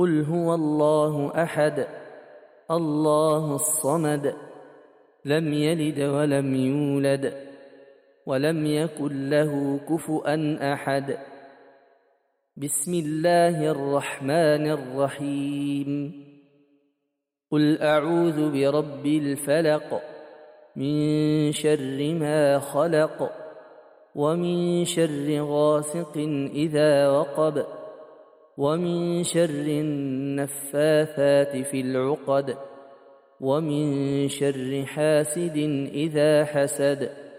قل هو الله أحد الله الصمد لم يلد ولم يولد ولم يكن له كفؤا أحد. بسم الله الرحمن الرحيم. قل أعوذ برب الفلق من شر ما خلق ومن شر غاسق إذا وقب ومن شر النفاثات في العقد ومن شر حاسد إذا حسد.